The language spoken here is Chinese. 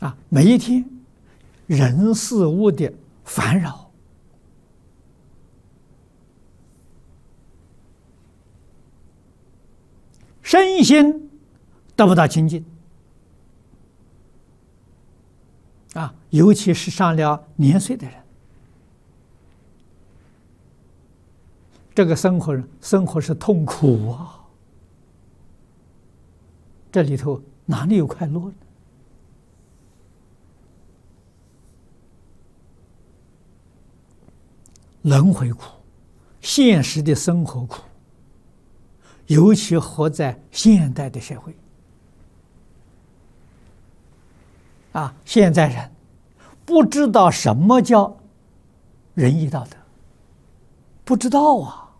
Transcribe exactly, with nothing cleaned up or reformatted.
啊，每一天人事物的烦扰，身心得不到清净啊，尤其是上了年岁的人，这个生活生活是痛苦啊，这里头哪里有快乐呢？轮回苦，现实的生活苦，尤其活在现代的社会啊，现在人不知道什么叫仁义道德，不知道啊。